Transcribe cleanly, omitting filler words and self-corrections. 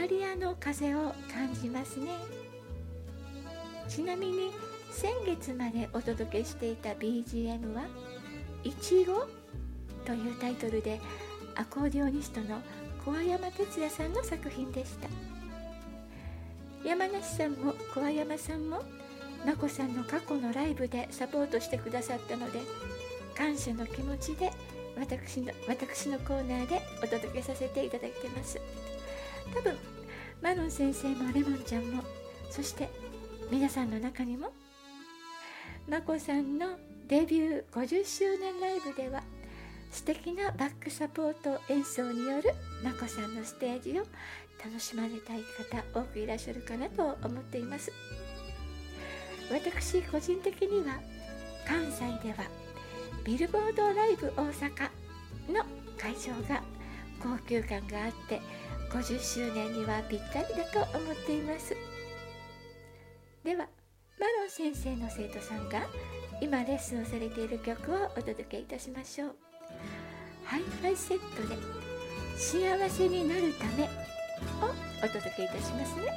リアの風を感じますね。ちなみに先月までお届けしていた BGM はいちごというタイトルで、アコーディオニストの桑山哲也さんの作品でした。山梨さんも桑山さんもまこさんの過去のライブでサポートしてくださったので、感謝の気持ちで私のコーナーでお届けさせていただいてます。多分マロン先生もレモンちゃんも、そして皆さんの中にも、まこさんのデビュー50周年ライブでは素敵なバックサポート演奏によるまこさんのステージを楽しまれたい方多くいらっしゃるかなと思っています。私個人的には関西ではビルボードライブ大阪の会場が高級感があって50周年にはぴったりだと思っています。ではマロン先生の生徒さんが今レッスンをされている曲をお届けいたしましょう。ハイファイセットで幸せになるためをお届けいたしますね。